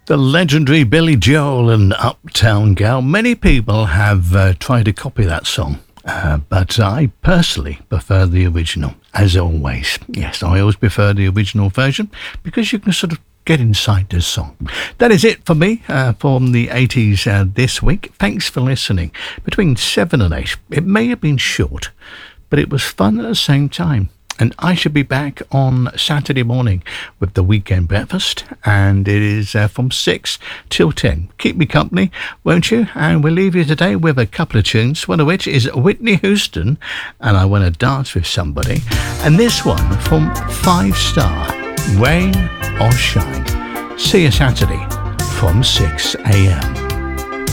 The legendary Billy Joel and Uptown Girl. Many people have tried to copy that song, but I personally prefer the original, as always. Yes, I always prefer the original version because you can sort of get inside this song. That is it for me from the 80s this week. Thanks for listening. Between 7 and 8. It may have been short, but it was fun at the same time. And I should be back on Saturday morning with the weekend breakfast. And it is from 6 till 10. Keep me company, won't you? And we'll leave you today with a couple of tunes, one of which is Whitney Houston, and I Want to Dance with Somebody. And this one from 5 Star, Rain or Shine. See you Saturday from 6 a.m.